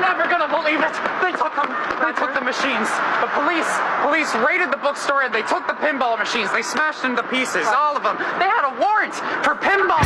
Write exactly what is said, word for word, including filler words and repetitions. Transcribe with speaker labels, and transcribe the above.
Speaker 1: never gonna believe it. They took them. They took the machines. The police, police raided the bookstore and they took the pinball machines. They smashed them to pieces, all of them. They had a warrant for pinball.